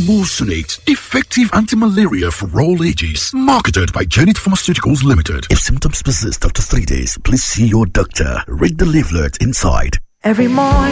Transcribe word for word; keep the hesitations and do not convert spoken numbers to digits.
Emulsionate, effective anti-malaria for all ages. Marketed by Janet Pharmaceuticals Limited. If symptoms persist after three days, please see your doctor. Read the leaflet inside. Every morning.